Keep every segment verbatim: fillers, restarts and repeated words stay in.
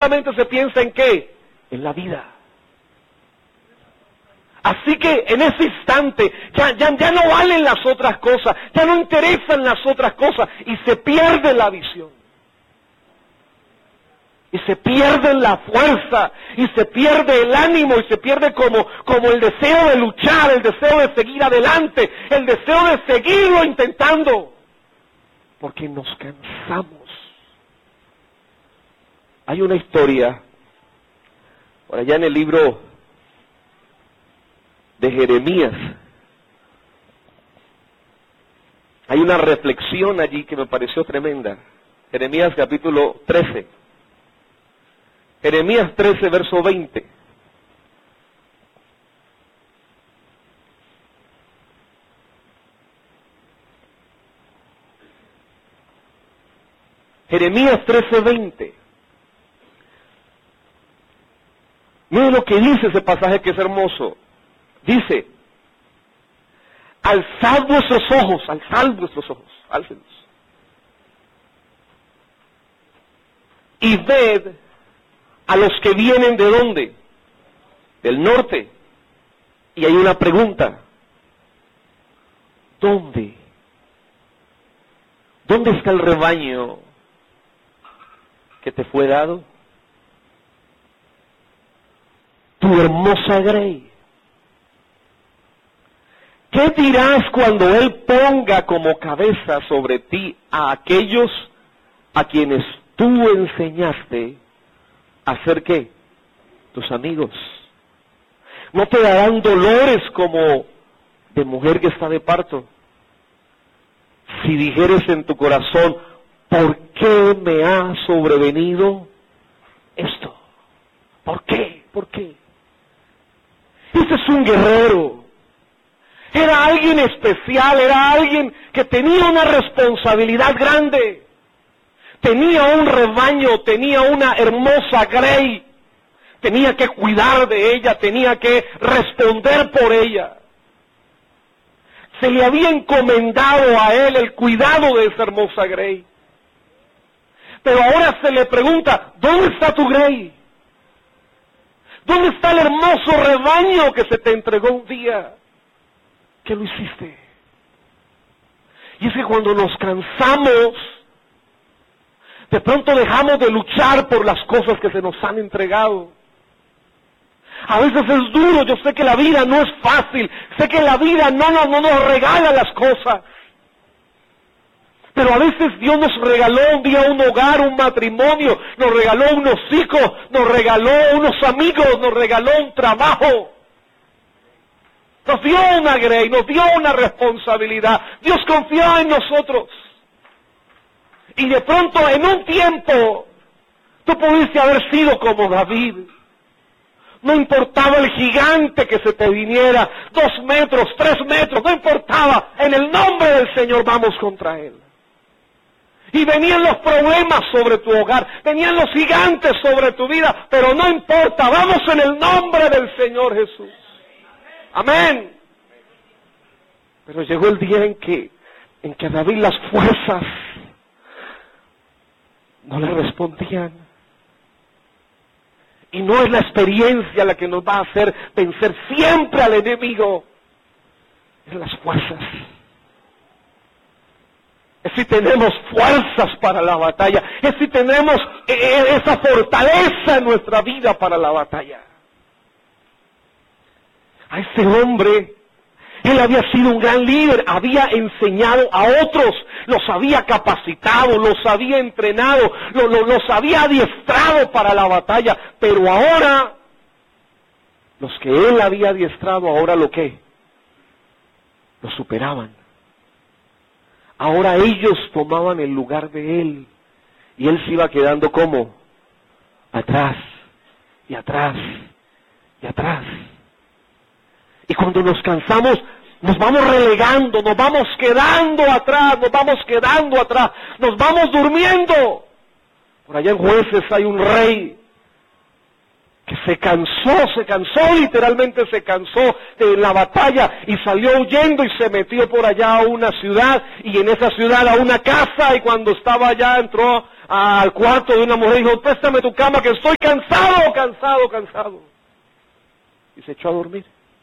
solamente se piensa en ¿qué? En la vida. Así que en ese instante ya, ya, ya no valen las otras cosas, ya no interesan las otras cosas y se pierde la visión. Y se pierde la fuerza, y se pierde el ánimo, y se pierde como, como el deseo de luchar, el deseo de seguir adelante, el deseo de seguirlo intentando. Porque nos cansamos. Hay una historia, por allá en el libro de Jeremías, hay una reflexión allí que me pareció tremenda. Jeremías capítulo trece. Jeremías trece, verso veinte. Jeremías trece, veinte. Miren lo que dice ese pasaje que es hermoso. Dice, alzad vuestros ojos, alzad vuestros ojos, álcenlos. Y ved a los que vienen de dónde? Del norte. Y hay una pregunta. ¿Dónde? ¿Dónde está el rebaño que te fue dado? Tu hermosa grey. ¿Qué dirás cuando Él ponga como cabeza sobre ti a aquellos a quienes tú enseñaste a hacer qué? Tus amigos. ¿No te darán dolores como de mujer que está de parto? Si dijeres en tu corazón, ¿por qué me ha sobrevenido esto? ¿Por qué? ¿Por qué? Este es un guerrero. Era alguien especial, era alguien que tenía una responsabilidad grande. Tenía un rebaño, tenía una hermosa grey. Tenía que cuidar de ella, tenía que responder por ella. Se le había encomendado a él el cuidado de esa hermosa grey. Pero ahora se le pregunta, ¿dónde está tu grey? ¿Dónde está el hermoso rebaño que se te entregó un día? ¿Qué lo hiciste? Y es que cuando nos cansamos, de pronto dejamos de luchar por las cosas que se nos han entregado. A veces es duro, yo sé que la vida no es fácil, sé que la vida no, no, no nos regala las cosas. Pero a veces Dios nos regaló un día un hogar, un matrimonio, nos regaló unos hijos, nos regaló unos amigos, nos regaló un trabajo. Nos dio una grey, nos dio una responsabilidad. Dios confiaba en nosotros. Y de pronto, en un tiempo, tú pudiste haber sido como David. No importaba el gigante que se te viniera, dos metros, tres metros, no importaba. En el nombre del Señor vamos contra él. Y venían los problemas sobre tu hogar, venían los gigantes sobre tu vida, pero no importa, vamos en el nombre del Señor Jesús. Amén. Pero llegó el día en que, en que a David las fuerzas no le respondían. Y no es la experiencia la que nos va a hacer vencer siempre al enemigo. Es las fuerzas. Es si tenemos fuerzas para la batalla. Es si tenemos esa fortaleza en nuestra vida para la batalla. A ese hombre, él había sido un gran líder, había enseñado a otros, los había capacitado, los había entrenado, los, los, los había adiestrado para la batalla, pero ahora, los que él había adiestrado, ahora lo que, lo superaban. Ahora ellos tomaban el lugar de él, y él se iba quedando como, atrás, y atrás, y atrás. Y cuando nos cansamos, nos vamos relegando, nos vamos quedando atrás, nos vamos quedando atrás, nos vamos durmiendo. Por allá en Jueces hay un rey que se cansó, se cansó, literalmente se cansó de la batalla y salió huyendo y se metió por allá a una ciudad y en esa ciudad a una casa y cuando estaba allá entró al cuarto de una mujer y dijo, préstame tu cama que estoy cansado, cansado, cansado. Y se echó a dormir.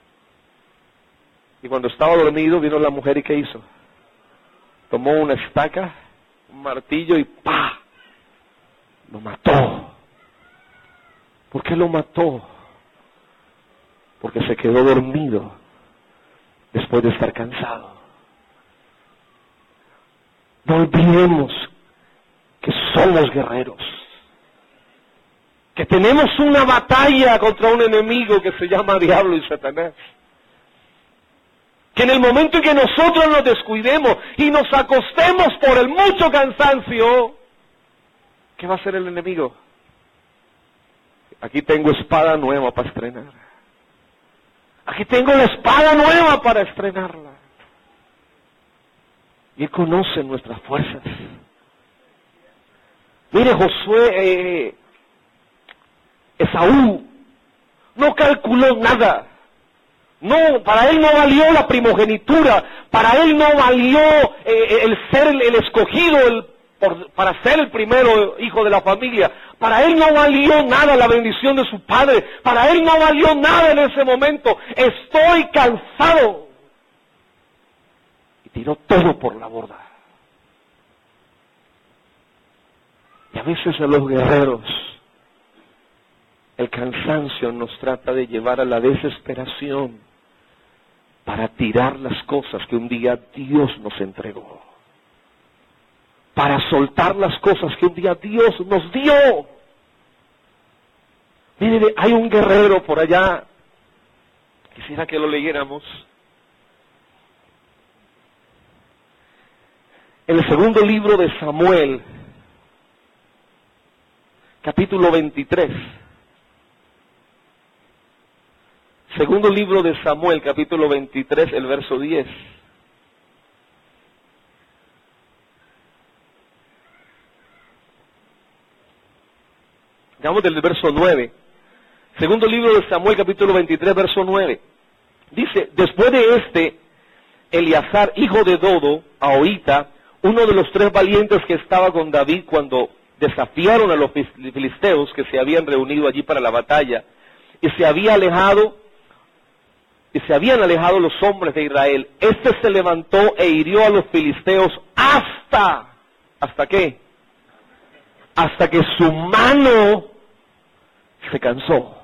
Y cuando estaba dormido vino la mujer y ¿qué hizo? Tomó una estaca, un martillo y ¡pah! Lo mató. ¿Por qué lo mató? Porque se quedó dormido después de estar cansado. No olvidemos que somos guerreros, que tenemos una batalla contra un enemigo que se llama Diablo y Satanás. Que en el momento en que nosotros nos descuidemos y nos acostemos por el mucho cansancio, ¿qué va a hacer el enemigo? Aquí tengo espada nueva para estrenar. Aquí tengo la espada nueva para estrenarla. Y Él conoce nuestras fuerzas. Mire, Josué, eh, Esaú, no calculó nada. No, para él no valió la primogenitura, para él no valió eh, el ser el, el escogido el, por, para ser el primero hijo de la familia. Para él no valió nada la bendición de su padre, para él no valió nada en ese momento. Estoy cansado. Y tiró todo por la borda. Y a veces a los guerreros el cansancio nos trata de llevar a la desesperación para tirar las cosas que un día Dios nos entregó, para soltar las cosas que un día Dios nos dio. Mire, hay un guerrero por allá, quisiera que lo leyéramos, en el segundo libro de Samuel, capítulo veintitrés. Segundo libro de Samuel, capítulo veintitrés, el verso diez. Digamos del verso nueve. Segundo libro de Samuel, capítulo veintitrés, verso nueve. Dice, después de este, Eleazar, hijo de Dodo, Ahoita, uno de los tres valientes que estaba con David cuando desafiaron a los filisteos que se habían reunido allí para la batalla, y se había alejado y se habían alejado los hombres de Israel. Este se levantó e hirió a los filisteos hasta, ¿hasta qué? Hasta que su mano se cansó.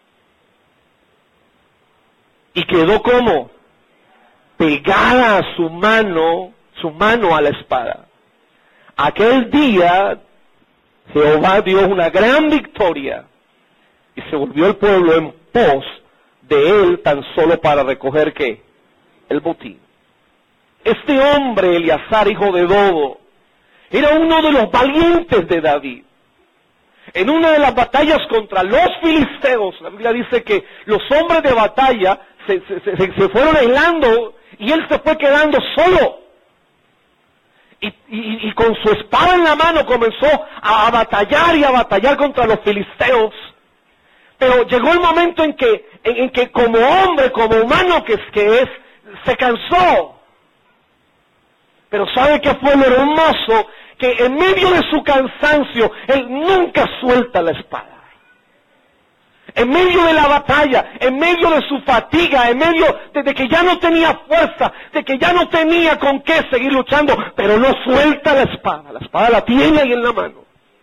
Y quedó como pegada a su mano, su mano a la espada. Aquel día Jehová dio una gran victoria y se volvió el pueblo en pos de él tan solo para recoger ¿qué? El botín. Este hombre, Eleazar, hijo de Dodo, era uno de los valientes de David. En una de las batallas contra los filisteos, la Biblia dice que los hombres de batalla se, se, se, se fueron aislando y él se fue quedando solo. Y, y, y con su espada en la mano comenzó a, a batallar y a batallar contra los filisteos. Pero llegó el momento en que, en, en que como hombre, como humano que es, que es, se cansó. Pero ¿sabe qué fue lo hermoso? Que en medio de su cansancio, él nunca suelta la espada. En medio de la batalla, en medio de su fatiga, en medio de, de que ya no tenía fuerza, de que ya no tenía con qué seguir luchando, pero no suelta la espada. La espada la tiene ahí en la mano.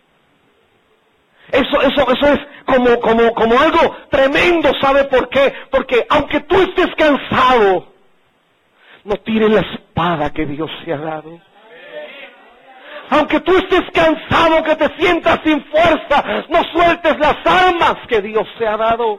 Eso, eso, eso es como, como, como algo tremendo, ¿sabe por qué? Porque aunque tú estés cansado, no tires la espada que Dios te ha dado. Aunque tú estés cansado, que te sientas sin fuerza, no sueltes las armas que Dios te ha dado.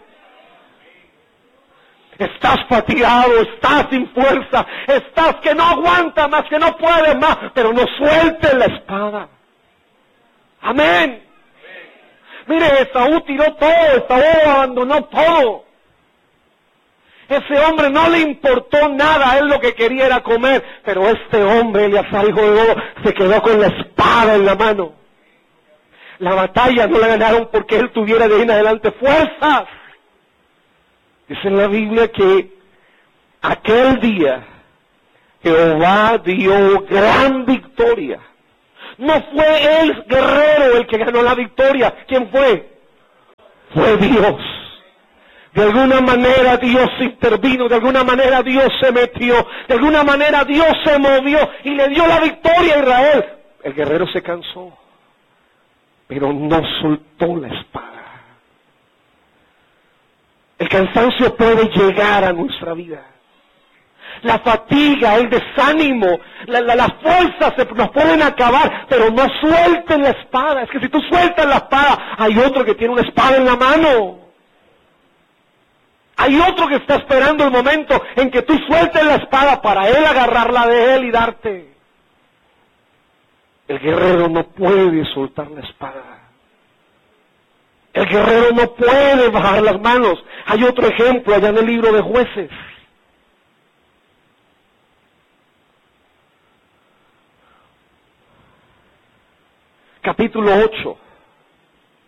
Estás fatigado, estás sin fuerza, estás que no aguanta más, que no puedes más, pero no sueltes la espada. Amén. Mire, Esaú tiró todo, Esaú abandonó todo. Ese hombre no le importó nada, a él lo que quería era comer, pero este hombre, Eleazar, hijo de Dodo, se quedó con la espada en la mano. La batalla no la ganaron porque él tuviera de ahí en adelante fuerzas. Dice en la Biblia que aquel día Jehová dio gran victoria. No fue el guerrero el que ganó la victoria. ¿Quién fue? Fue Dios. De alguna manera Dios intervino, de alguna manera Dios se metió, de alguna manera Dios se movió y le dio la victoria a Israel. El guerrero se cansó, pero no soltó la espada. El cansancio puede llegar a nuestra vida. La fatiga, el desánimo, la, la, las fuerzas se nos pueden acabar, pero no suelten la espada. Es que si tú sueltas la espada, hay otro que tiene una espada en la mano. Hay otro que está esperando el momento en que tú sueltes la espada para él agarrarla de él y darte. El guerrero no puede soltar la espada. El guerrero no puede bajar las manos. Hay otro ejemplo allá en el libro de Jueces. Capítulo ocho.